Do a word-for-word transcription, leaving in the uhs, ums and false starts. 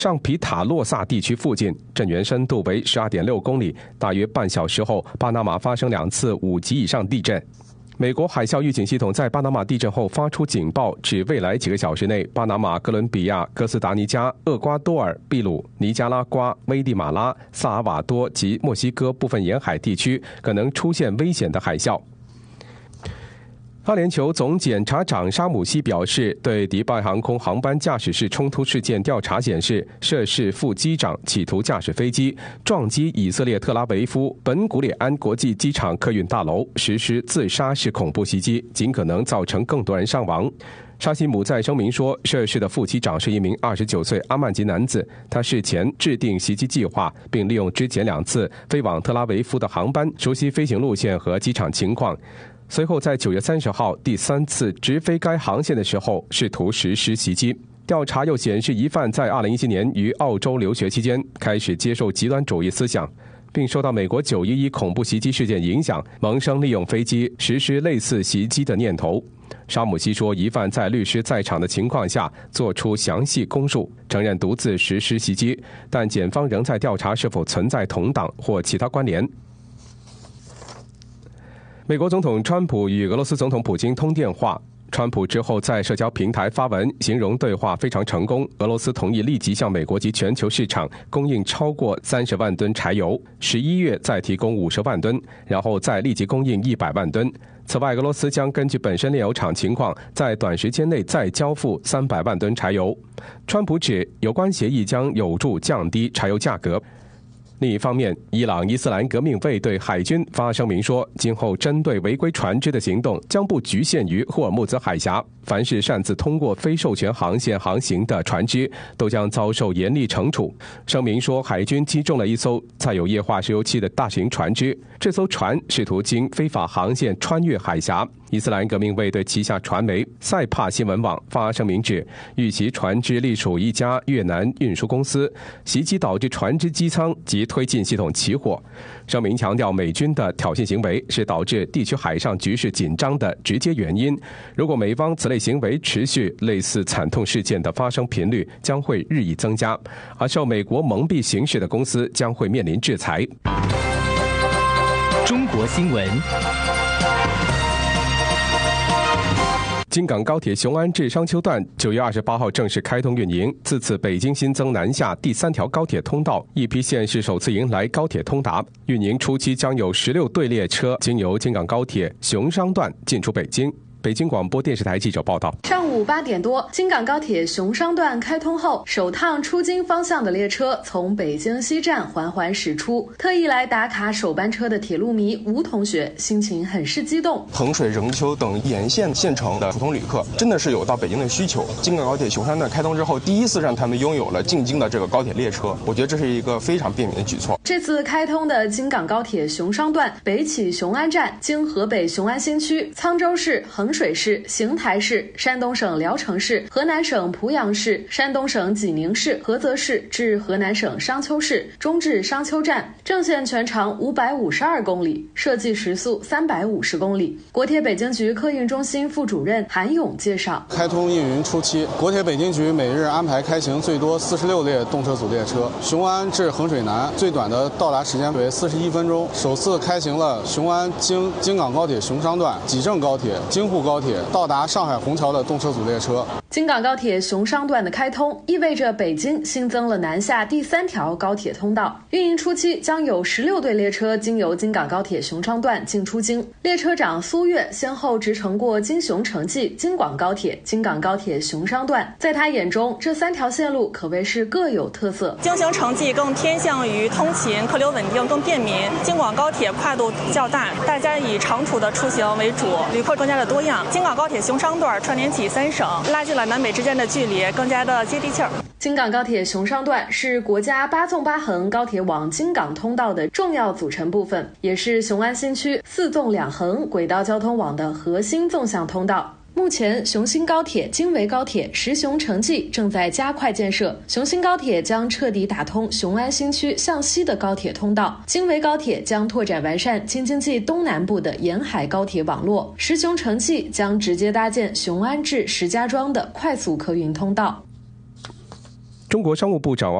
上皮塔洛萨地区附近，震源深度为 十二点六公里。大约半小时后，巴拿马发生两次五级以上地震。美国海啸预警系统在巴拿马地震后发出警报，指未来几个小时内，巴拿马、哥伦比亚、哥斯达黎加、厄瓜多尔、秘鲁、尼加拉瓜、危地马拉、萨尔瓦多及墨西哥部分沿海地区可能出现危险的海啸。阿联酋总检察长沙姆西表示，对迪拜航空航班驾驶室冲突事件调查显示，涉事副机长企图驾驶飞机撞击以色列特拉维夫本古列安国际机场客运大楼，实施自杀式恐怖袭击，尽可能造成更多人伤亡。沙西姆在声明说，涉事的副机长是一名二十九岁阿曼籍男子，他事前制定袭击计划，并利用之前两次飞往特拉维夫的航班熟悉飞行路线和机场情况。随后在九月三十号第三次直飞该航线的时候，试图实施袭击。调查又显示，疑犯在二零一七年于澳洲留学期间开始接受极端主义思想，并受到美国九一一恐怖袭击事件影响，萌生利用飞机实施类似袭击的念头。沙姆西说，疑犯在律师在场的情况下做出详细供述，承认独自实施袭击，但检方仍在调查是否存在同党或其他关联。美国总统川普与俄罗斯总统普京通电话，川普之后在社交平台发文，形容对话非常成功。俄罗斯同意立即向美国及全球市场供应超过三十万吨柴油，十一月再提供五十万吨，然后再立即供应一百万吨。此外，俄罗斯将根据本身炼油厂情况，在短时间内再交付三百万吨柴油。川普指有关协议将有助降低柴油价格。另一方面，伊朗伊斯兰革命卫队海军发声明说，今后针对违规船只的行动将不局限于霍尔木兹海峡，凡是擅自通过非授权航线航行的船只都将遭受严厉惩处。声明说，海军击中了一艘载有液化石油气的大型船只，这艘船试图经非法航线穿越海峡。伊斯兰革命卫队旗下传媒塞帕新闻网发声明指，遇袭船只隶属一家越南运输公司，袭击导致船只机舱及推进系统起火。声明强调，美军的挑衅行为是导致地区海上局势紧张的直接原因。如果美方此类行为持续，类似惨痛事件的发生频率将会日益增加，而受美国蒙蔽行事的公司将会面临制裁。 中国新闻。 京港高铁雄安至商丘段九月二十八号正式开通运营，自此北京新增南下第三条高铁通道，一批县市首次迎来高铁通达。运营初期将有十六对列车经由京港高铁雄商段进出北京。北京广播电视台记者报道， 上午八点多，京港高铁雄商段开通后，首趟出京方向的列车从北京西站缓缓驶出。特意来打卡首班车的铁路迷吴同学心情很是激动。 衡水、任丘等沿线县城的普通旅客真的是有到北京的需求。京港高铁雄商段开通之后，第一次让他们拥有了进京的这个高铁列车，我觉得这是一个非常便民的举措。 这次开通的京港高铁雄商段北起雄安站，经河北雄安新区、沧州市、衡水市、邢台市、山东省聊城市、河南省濮阳市、山东省济宁市、菏泽市至河南省商丘市，中至商丘站，正线全长五百五十二公里，设计时速三百五十公里。国铁北京局客运中心副主任韩勇介绍， 开通运营初期，国铁北京局每日安排开行最多四十六列动车组列车，雄安至衡水南最短的到达时间为四十一分钟。首次开行了雄安经京港高铁雄商段、济郑高铁、京沪高铁到达上海虹桥的动车组列车。 京港高铁雄商段的开通，意味着北京新增了南下第三条高铁通道。运营初期将有十六对列车经由京港高铁雄商段进出京。列车长苏越先后直乘过京雄城际、京广高铁、京港高铁雄商段，在他眼中，这三条线路可谓是各有特色。 京雄城际更偏向于通勤，客流稳定，更便民；京广高铁跨度较大，大家以长途的出行为主，旅客更加的多样。京港高铁雄商段串联起三省，拉近了南北之间的距离，更加的接地气儿。 京港高铁雄商段是国家八纵八横高铁网京港通道的重要组成部分，也是雄安新区四纵两横轨道交通网的核心纵向通道。目前，雄新高铁、京维高铁、石雄城际正在加快建设。雄新高铁将彻底打通雄安新区向西的高铁通道，京维高铁将拓展完善京津冀东南部的沿海高铁网络，石雄城际将直接搭建雄安至石家庄的快速客运通道。 中国商务部长王